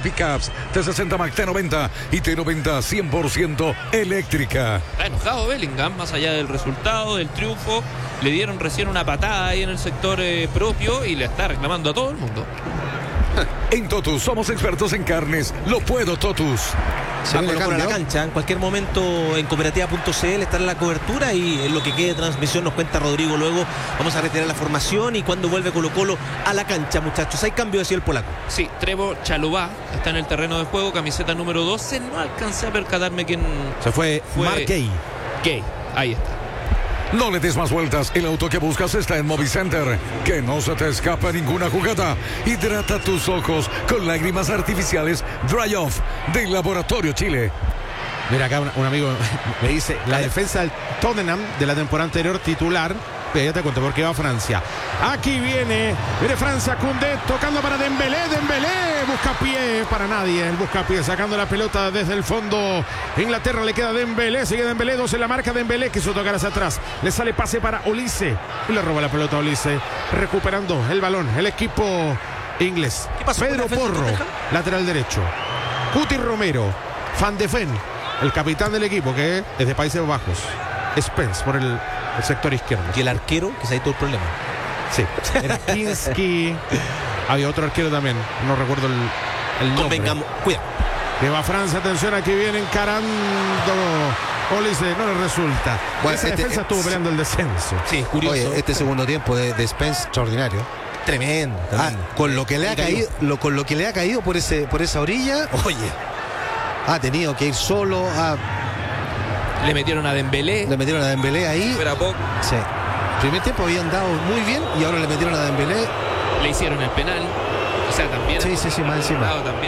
pickups T60 Mac, T90 y T90 100% eléctrica. Está enojado Bellingham, más allá del resultado, del triunfo. Le dieron recién una patada ahí en el sector propio y le está reclamando a todo el mundo. En Totus somos expertos en carnes. Lo puedo, Totus. Se viene a la cancha. En cualquier momento en cooperativa.cl estará la cobertura y en lo que quede de transmisión nos cuenta Rodrigo luego. Vamos a retirar la formación y cuando vuelve Colo-Colo a la cancha, muchachos. Hay cambio, decía el polaco. Sí, Trevo Chalobah está en el terreno de juego, camiseta número 12. No alcancé a percatarme quién se fue. Mark Gay. Gay, ahí está. No le des más vueltas, el auto que buscas está en Movicenter. Que no se te escapa ninguna jugada. Hidrata tus ojos con lágrimas artificiales Dry Off del Laboratorio Chile. Mira acá un amigo me dice, la defensa del Tottenham de la temporada anterior titular. Ya te cuento porque va a Francia. Aquí viene Francia, Koundé tocando para Dembélé, busca pie para nadie, el busca pie sacando la pelota desde el fondo. Inglaterra le queda Dembélé, sigue Dembélé, 2 en la marca, Dembélé quiso tocar hacia atrás, le sale pase para Olise y le roba la pelota a Olise, recuperando el balón, el equipo inglés. ¿Qué pasó? Pedro Porro, lateral derecho. Cuti Romero, Van de Ven, el capitán del equipo que es de Países Bajos. Spence por el sector izquierdo. Y el arquero, que es ahí todo el problema. Sí, era Kinski. Había otro arquero también, no recuerdo el nombre. Convengamos, cuidado. Que va Francia, atención, aquí viene encarando Olise, no le resulta. Bueno, esa defensa estuvo peleando el descenso. Sí, curioso. Oye, este segundo tiempo de Spence extraordinario. Tremendo. Con lo que le ha caído, con lo que le ha caído por esa orilla. Oye, Ha tenido que ir solo. Le metieron a Dembélé. Le metieron a Dembélé ahí. Espera poco. Sí. Primer tiempo habían dado muy bien y ahora le metieron a Dembélé. Le hicieron el penal. O sea, también. Sí, más encima. También.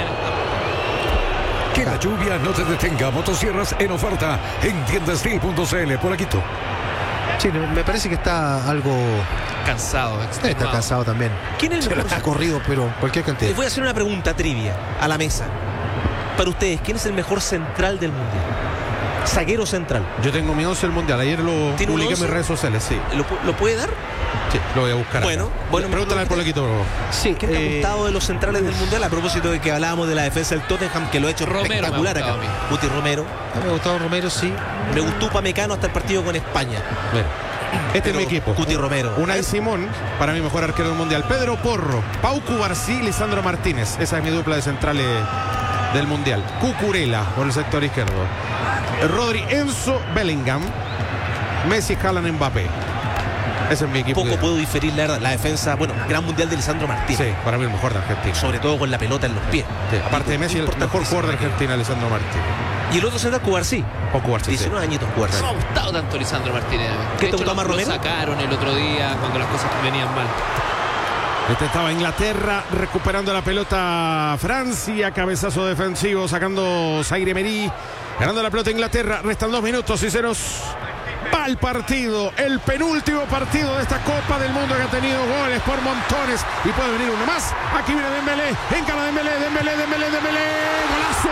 Que la lluvia no te detenga. Motosierras en oferta en tiendastil.cl por Aquito. Sí, me parece que está algo. Cansado. Está cansado también. ¿quién es el mejor? Ha corrido, pero cualquier cantidad. Les voy a hacer una pregunta trivia a la mesa. Para ustedes, ¿quién es el mejor central del mundial? Zaguero central. Yo tengo mi 11 del mundial. Ayer lo ¿Tiene un publiqué en 11? mis redes sociales, sí. ¿Lo puede dar? Sí, lo voy a buscar. Bueno, Pregúntale al Polaquito, por favor. Sí, ¿qué te ha gustado de los centrales del mundial? A propósito de que hablábamos de la defensa del Tottenham, que lo ha hecho Romero espectacular me ha acá. gustado a mí. Guti Romero. Me ha gustado Romero, sí. Me gustó Upamecano hasta el partido con España. Bueno, este es mi equipo. Guti Romero. Unai Simón, para mí mejor arquero del mundial. Pedro Porro, Pau Cubarsí, Lisandro Martínez. Esa es mi dupla de centrales del mundial. Cucurella por el sector izquierdo. Rodri, Enzo, Bellingham, Messi, Haaland, Mbappé. Ese es mi equipo. Poco puedo diferir la verdad. La defensa, bueno, gran mundial de Lisandro Martínez. Sí, para mí el mejor de Argentina. Sobre todo con la pelota en los pies. Sí, aparte de Messi, el mejor jugador de Argentina, Lisandro Martínez. Y el otro central, Cubarsí. O Cubarsí. 19 añitos Cubarsí. No me ha gustado tanto Lisandro Martínez. ¿Qué De te hecho, gustó más, lo Romero? sacaron el otro día cuando las cosas venían mal. Este estaba Inglaterra recuperando la pelota. Francia, cabezazo defensivo, sacando Zaire Emery. Ganando la pelota Inglaterra. Restan 2 minutos y ceros. Va el partido, el penúltimo partido de esta Copa del Mundo que ha tenido goles por montones. Y puede venir uno más. Aquí viene Dembélé. Encara Dembélé. Golazo.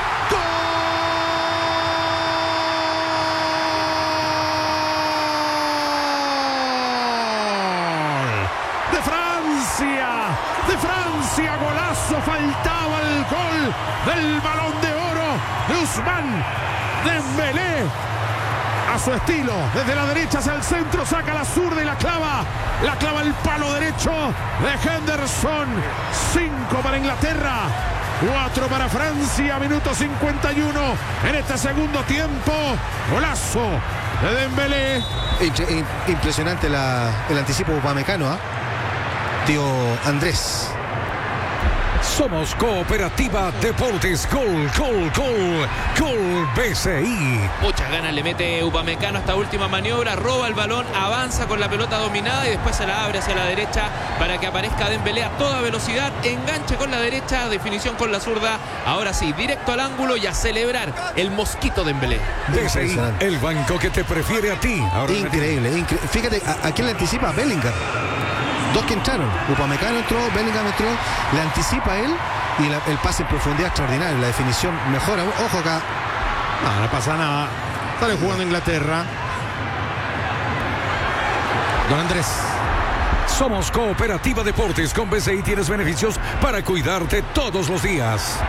De Francia, golazo, faltaba el gol del Balón de Oro de Ousmane Dembélé. A su estilo, desde la derecha hacia el centro, saca la zurda y la clava el palo derecho de Henderson. 5 para Inglaterra, 4 para Francia, minuto 51 en este segundo tiempo. Golazo de Dembélé. Impresionante el anticipo Upamecano, tío Andrés. Somos Cooperativa Deportes. Gol BCI. Muchas ganas le mete Upamecano a esta última maniobra, roba el balón, avanza con la pelota dominada y después se la abre hacia la derecha para que aparezca Dembélé a toda velocidad, enganche con la derecha, definición con la zurda. Ahora sí, directo al ángulo y a celebrar el mosquito Dembélé. BCI, el banco que te prefiere a ti. Ahora Increíble. Fíjate, ¿a quién le anticipa? A Bellingham. 2 que entraron. Upamecano entró, Bellingham entró. Le anticipa a él y el pase en profundidad extraordinario. La definición mejora. Ojo acá. No pasa nada. Sale jugando Inglaterra. Don Andrés. Somos Cooperativa Deportes. Con BCI tienes beneficios para cuidarte todos los días.